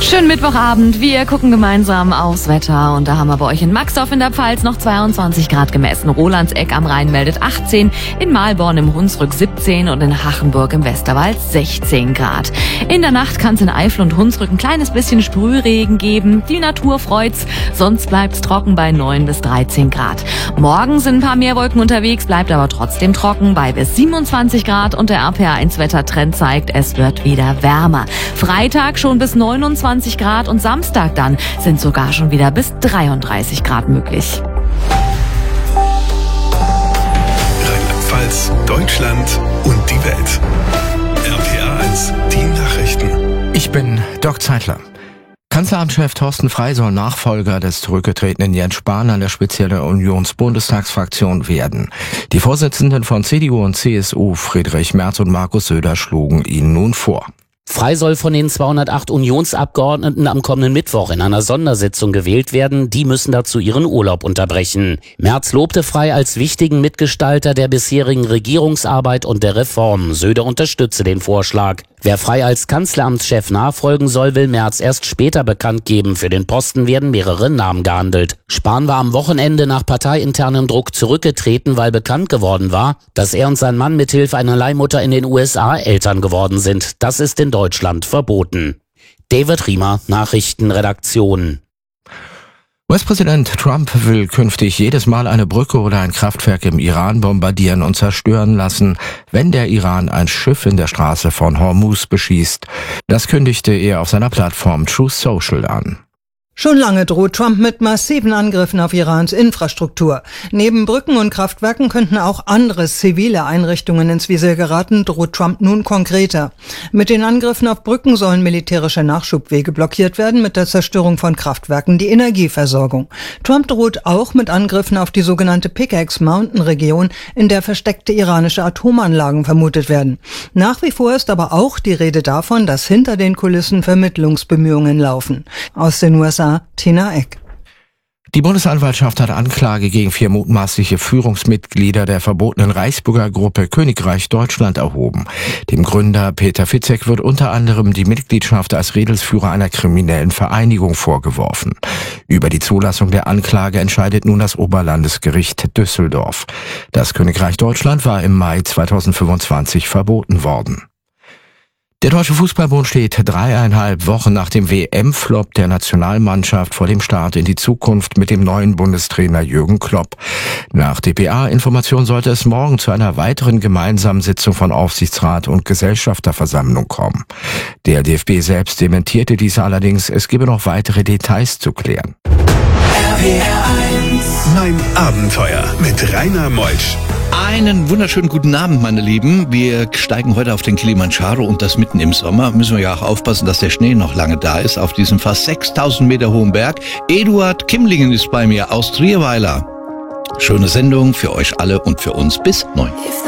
Schönen Mittwochabend. Wir gucken gemeinsam aufs Wetter. Und da haben wir bei euch in Maxdorf in der Pfalz noch 22 Grad gemessen. Rolandseck am Rhein meldet 18, in Mahlborn im Hunsrück 17 und in Hachenburg im Westerwald 16 Grad. In der Nacht kann es in Eifel und Hunsrück ein kleines bisschen Sprühregen geben. Die Natur freut's, sonst bleibt's trocken bei 9 bis 13 Grad. Morgen sind ein paar mehr Wolken unterwegs, bleibt aber trotzdem trocken bei bis 27 Grad. Und der RPA1-Wettertrend zeigt, es wird wieder wärmer. Freitag schon bis 29 Grad und Samstag dann sind sogar schon wieder bis 33 Grad möglich. Rheinland-Pfalz, Deutschland und die Welt. RPA1, die Nachrichten. Ich bin Dirk Zeitler. Kanzleramtschef Thorsten Frey soll Nachfolger des zurückgetretenen Jens Spahn an der Spitze der Unionsbundestagsfraktion werden. Die Vorsitzenden von CDU und CSU, Friedrich Merz und Markus Söder, schlugen ihn nun vor. Frey soll von den 208 Unionsabgeordneten am kommenden Mittwoch in einer Sondersitzung gewählt werden. Die müssen dazu ihren Urlaub unterbrechen. Merz lobte Frey als wichtigen Mitgestalter der bisherigen Regierungsarbeit und der Reform. Söder unterstütze den Vorschlag. Wer Frey als Kanzleramtschef nachfolgen soll, will Merz erst später bekannt geben. Für den Posten werden mehrere Namen gehandelt. Spahn war am Wochenende nach parteiinternem Druck zurückgetreten, weil bekannt geworden war, dass er und sein Mann mithilfe einer Leihmutter in den USA Eltern geworden sind. Das ist in Deutschland verboten. David Riemer, Nachrichtenredaktion. US-Präsident Trump will künftig jedes Mal eine Brücke oder ein Kraftwerk im Iran bombardieren und zerstören lassen, wenn der Iran ein Schiff in der Straße von Hormuz beschießt. Das kündigte er auf seiner Plattform Truth Social an. Schon lange droht Trump mit massiven Angriffen auf Irans Infrastruktur. Neben Brücken und Kraftwerken könnten auch andere zivile Einrichtungen ins Visier geraten, droht Trump nun konkreter. Mit den Angriffen auf Brücken sollen militärische Nachschubwege blockiert werden, mit der Zerstörung von Kraftwerken die Energieversorgung. Trump droht auch mit Angriffen auf die sogenannte Pickaxe Mountain Region, in der versteckte iranische Atomanlagen vermutet werden. Nach wie vor ist aber auch die Rede davon, dass hinter den Kulissen Vermittlungsbemühungen laufen. Aus den USA Tina Eck. Die Bundesanwaltschaft hat Anklage gegen 4 mutmaßliche Führungsmitglieder der verbotenen Reichsbürgergruppe Königreich Deutschland erhoben. Dem Gründer Peter Fitzek wird unter anderem die Mitgliedschaft als Redelsführer einer kriminellen Vereinigung vorgeworfen. Über die Zulassung der Anklage entscheidet nun das Oberlandesgericht Düsseldorf. Das Königreich Deutschland war im Mai 2025 verboten worden. Der Deutsche Fußballbund steht 3,5 Wochen nach dem WM-Flop der Nationalmannschaft vor dem Start in die Zukunft mit dem neuen Bundestrainer Jürgen Klopp. Nach dpa-Information sollte es morgen zu einer weiteren gemeinsamen Sitzung von Aufsichtsrat und Gesellschafterversammlung kommen. Der DFB selbst dementierte dies allerdings, es gebe noch weitere Details zu klären. Mein Abenteuer mit Rainer Meutsch. Einen wunderschönen guten Abend, meine Lieben. Wir steigen heute auf den Kilimanjaro und das mitten im Sommer. Müssen wir ja auch aufpassen, dass der Schnee noch lange da ist auf diesem fast 6000 Meter hohen Berg. Eduard Kimlingen ist bei mir aus Trierweiler. Schöne Sendung für euch alle und für uns bis 9.